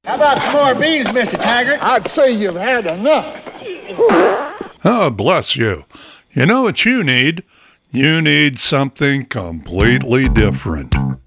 How about some more beans, Mr. Taggart? I'd say you've had enough. Oh, bless you. You know what you need? You need something completely different.